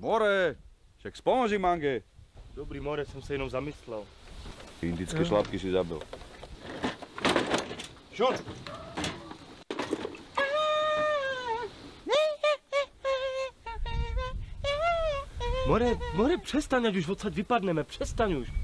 More, však spomoži Mange. Dobrý, more, jsem se jenom zamyslel. Indické šlapky si zabil. Šuč! More, přestaň, ať už odsaď vypadneme, přestaň už.